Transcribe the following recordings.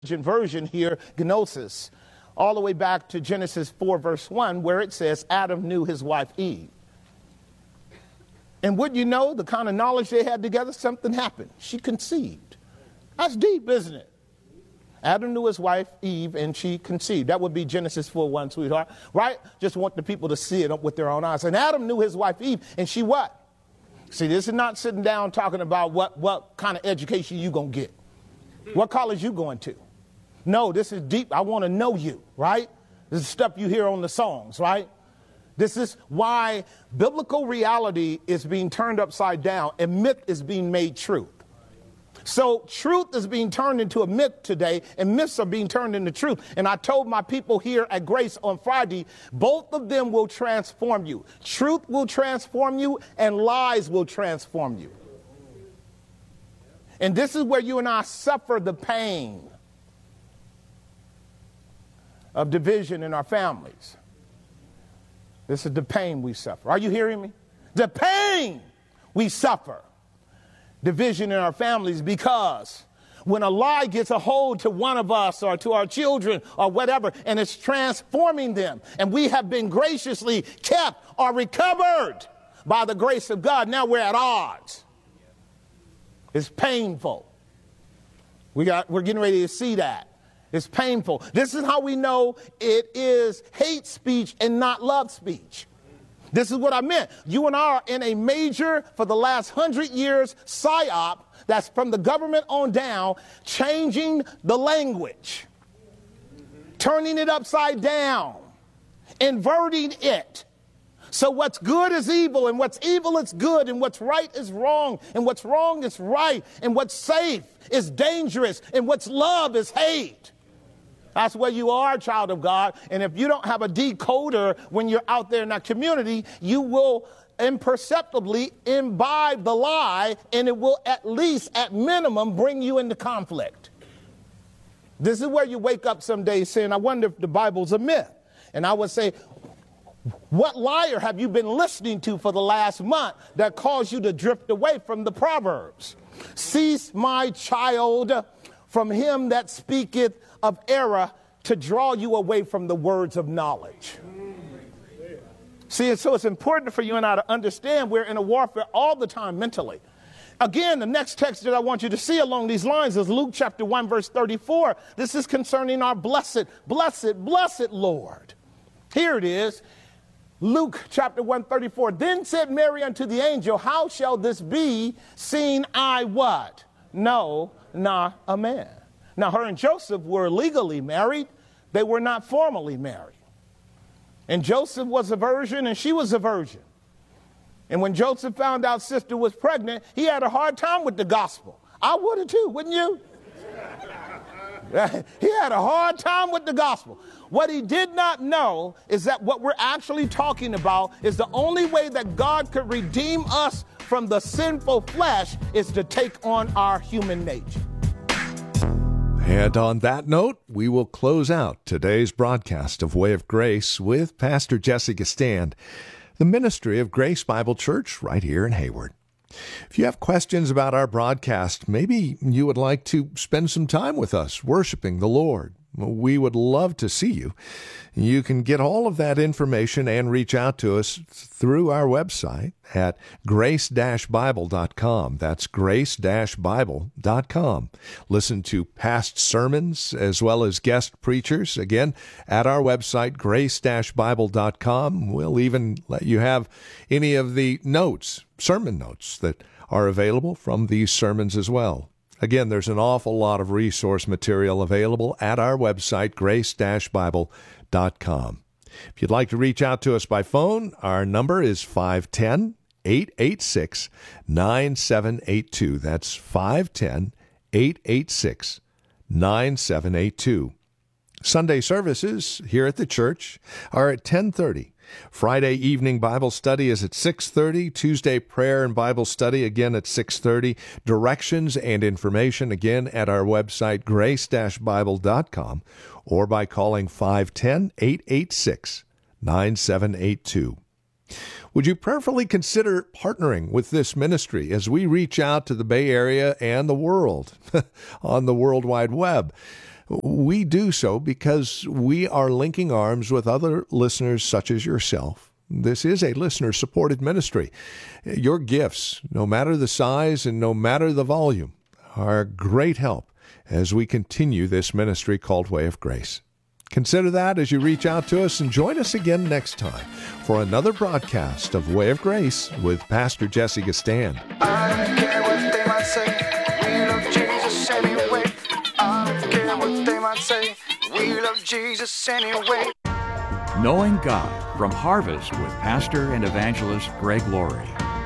version here, gnosis, all the way back to Genesis 4, verse 1, where it says Adam knew his wife Eve. And would you know, the kind of knowledge they had together, something happened. She conceived. That's deep, isn't it? Adam knew his wife Eve, and she conceived. That would be Genesis 4:1, sweetheart, right? Just want the people to see it with their own eyes. And Adam knew his wife Eve, and she what? See, this is not sitting down talking about what kind of education you going to get. What college you going to? No, this is deep. I want to know you, right? This is stuff you hear on the songs, right? This is why biblical reality is being turned upside down and myth is being made truth. So truth is being turned into a myth today, and myths are being turned into truth. And I told my people here at Grace on Friday, both of them will transform you. Truth will transform you, and lies will transform you. And this is where you and I suffer the pain of division in our families. This is the pain we suffer. Are you hearing me? The pain we suffer. Division in our families, because when a lie gets a hold to one of us or to our children or whatever, and it's transforming them, and we have been graciously kept or recovered by the grace of God, now we're at odds. It's painful. We're getting ready to see that. It's painful. This is how we know it is hate speech and not love speech. This is what I meant. You and I are in a major, for the last 100 years, psyop that's from the government on down, changing the language, turning it upside down, inverting it. So what's good is evil, and what's evil is good, and what's right is wrong, and what's wrong is right, and what's safe is dangerous, and what's love is hate. That's where you are, child of God. And if you don't have a decoder when you're out there in that community, you will imperceptibly imbibe the lie, and it will at least, at minimum, bring you into conflict. This is where you wake up some days saying, I wonder if the Bible's a myth. And I would say, what liar have you been listening to for the last month that caused you to drift away from the Proverbs? Cease, my child, from him that speaketh of error, to draw you away from the words of knowledge. See, so it's important for you and I to understand we're in a warfare all the time mentally. Again, the next text that I want you to see along these lines is Luke chapter 1, verse 34. This is concerning our blessed Lord. Here it is. Luke chapter 1:34. Then said Mary unto the angel, how shall this be, seeing I what? No, not a man. Now, her and Joseph were legally married. They were not formally married. And Joseph was a virgin, and she was a virgin. And when Joseph found out sister was pregnant, he had a hard time with the gospel. I would have too, wouldn't you? He had a hard time with the gospel. What he did not know is that what we're actually talking about is the only way that God could redeem us from the sinful flesh is to take on our human nature. And on that note, we will close out today's broadcast of Way of Grace with Pastor Jesse Gistand, the ministry of Grace Bible Church right here in Hayward. If you have questions about our broadcast, maybe you would like to spend some time with us worshiping the Lord, we would love to see you. You can get all of that information and reach out to us through our website at grace-bible.com. That's grace-bible.com. Listen to past sermons as well as guest preachers, again, at our website, grace-bible.com. We'll even let you have any of the notes, sermon notes that are available from these sermons as well. Again, there's an awful lot of resource material available at our website, grace-bible.com. If you'd like to reach out to us by phone, our number is 510-886-9782. That's 510-886-9782. Sunday services here at the church are at 10:30. Friday evening Bible study is at 6:30. Tuesday prayer and Bible study again at 6:30. Directions and information again at our website, grace-bible.com, or by calling 510-886-9782. Would you prayerfully consider partnering with this ministry as we reach out to the Bay Area and the world on the World Wide Web? We do so because we are linking arms with other listeners such as yourself. This is a listener-supported ministry. Your gifts, no matter the size and no matter the volume, are great help as we continue this ministry called Way of Grace. Consider that as you reach out to us, and join us again next time for another broadcast of Way of Grace with Pastor Jesse Gistand. I don't care what they might say, we love Jesus anyway. I don't care what they might say, we love Jesus anyway. Knowing God from Harvest with Pastor and Evangelist Greg Laurie.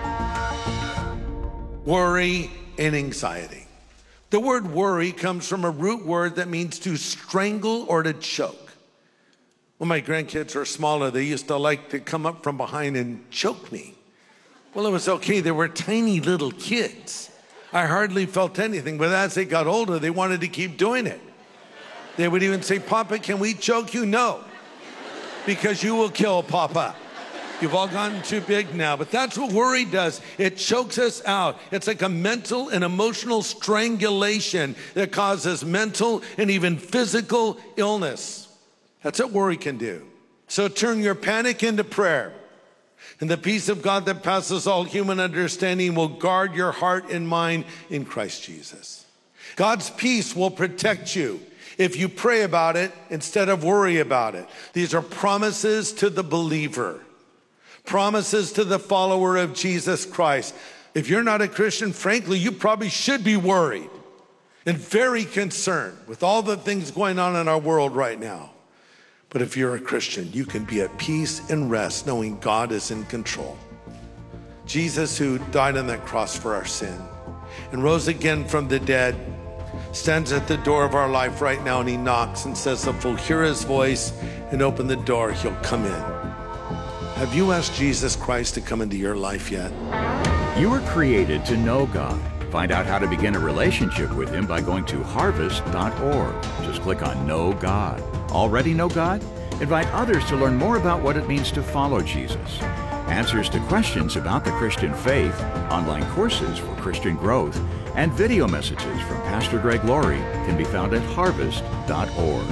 Worry and anxiety. The word worry comes from a root word that means to strangle or to choke. When my grandkids were smaller, they used to like to come up from behind and choke me. Well, it was okay. They were tiny little kids. I hardly felt anything, but as they got older, they wanted to keep doing it. They would even say, "Papa, can we choke you?" "No, because you will kill Papa." You've all gotten too big now, but that's what worry does. It chokes us out. It's like a mental and emotional strangulation that causes mental and even physical illness. That's what worry can do. So turn your panic into prayer, and the peace of God that passes all human understanding will guard your heart and mind in Christ Jesus. God's peace will protect you if you pray about it instead of worry about it. These are promises to the believer. Promises to the follower of Jesus Christ. If you're not a Christian, frankly, you probably should be worried and very concerned with all the things going on in our world right now. But if you're a Christian, you can be at peace and rest knowing God is in control. Jesus, who died on that cross for our sin and rose again from the dead, stands at the door of our life right now, and he knocks and says, if we'll hear his voice and open the door, he'll come in. Have you asked Jesus Christ to come into your life yet? You were created to know God. Find out how to begin a relationship with Him by going to harvest.org. Just click on Know God. Already know God? Invite others to learn more about what it means to follow Jesus. Answers to questions about the Christian faith, online courses for Christian growth, and video messages from Pastor Greg Laurie can be found at harvest.org.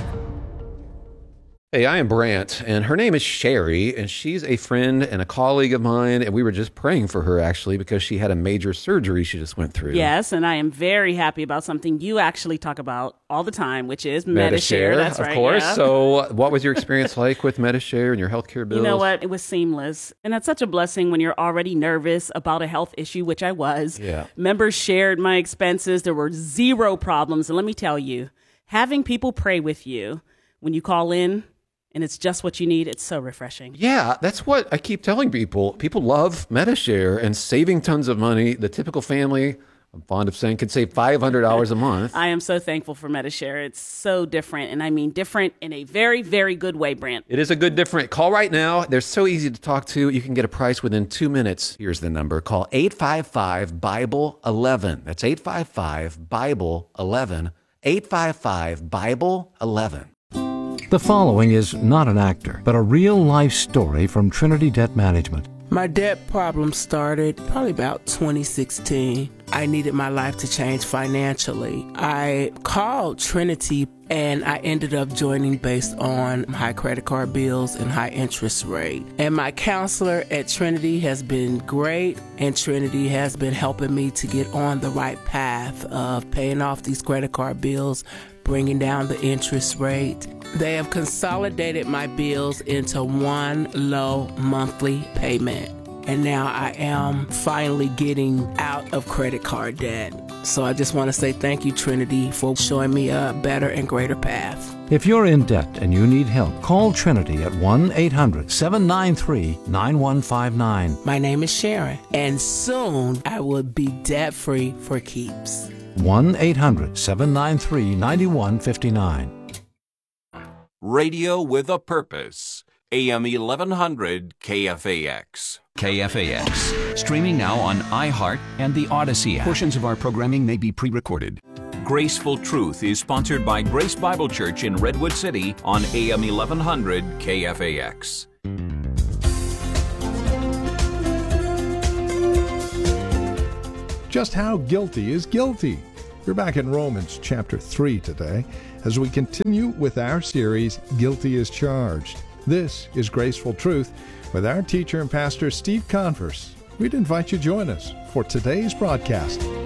Hey, I am Brant, and her name is Sherry, and she's a friend and a colleague of mine, and we were just praying for her, actually, because she had a major surgery she just went through. Yes, and I am very happy about something you actually talk about all the time, which is Medi-Share. That's right, of course. Yeah. So what was your experience like with Medi-Share and your healthcare bills? You know what? It was seamless, and it's such a blessing when you're already nervous about a health issue, which I was. Yeah. Members shared my expenses. There were zero problems, and let me tell you, having people pray with you when you call in, and it's just what you need, it's so refreshing. Yeah, that's what I keep telling people. People love Medi-Share and saving tons of money. The typical family, I'm fond of saying, could save $500 a month. I am so thankful for Medi-Share. It's so different, and I mean different in a very, very good way, Brant. It is a good different. Call right now. They're so easy to talk to. You can get a price within 2 minutes. Here's the number. Call 855-BIBLE-11. That's 855-BIBLE-11. 855-BIBLE-11. The following is not an actor, but a real-life story from Trinity Debt Management. My debt problem started probably about 2016. I needed my life to change financially. I called Trinity, and I ended up joining based on high credit card bills and high interest rate. And my counselor at Trinity has been great, and Trinity has been helping me to get on the right path of paying off these credit card bills, bringing down the interest rate. They have consolidated my bills into one low monthly payment. And now I am finally getting out of credit card debt. So I just want to say thank you, Trinity, for showing me a better and greater path. If you're in debt and you need help, call Trinity at 1-800-793-9159. My name is Sharon, and soon I will be debt-free for keeps. 1-800-793-9159. Radio with a Purpose. AM 1100 KFAX. KFAX. Streaming now on iHeart and the Odyssey app. Portions of our programming may be pre-recorded. Graceful Truth is sponsored by Grace Bible Church in Redwood City on AM 1100 KFAX. Just how guilty is guilty? We're back in Romans chapter 3 today as we continue with our series, Guilty as Charged. This is Graceful Truth with our teacher and pastor, Steve Converse. We'd invite you to join us for today's broadcast.